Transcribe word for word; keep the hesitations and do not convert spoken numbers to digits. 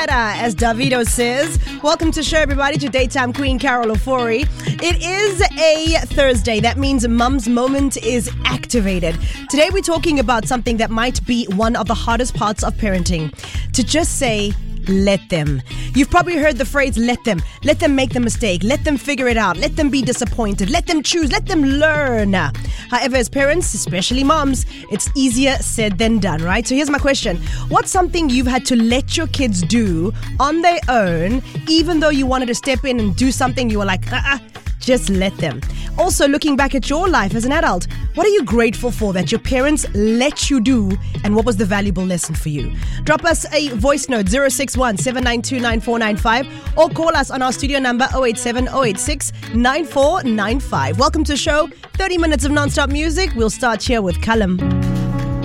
better, as Davido says. Welcome to show, everybody, to Daytime Queen Carol Ofori. It is a Thursday. That means Mum's Moment is activated. Today we're talking about something that might be one of the hardest parts of parenting. To just say, let them. You've probably heard the phrase, let them. Let them make the mistake. Let them figure it out. Let them be disappointed. Let them choose. Let them learn. However, as parents, especially moms, it's easier said than done, right? So here's my question. What's something you've had to let your kids do on their own, even though you wanted to step in and do something, you were like, uh-uh, just let them. Also, looking back at your life as an adult, what are you grateful for that your parents let you do, and what was the valuable lesson for you? Drop us a voice note, zero six one, seven nine two, nine four nine five, or call us on our studio number, zero eight seven, zero eight six, nine four nine five. Welcome to the show, thirty minutes of non-stop music. We'll start here with Callum.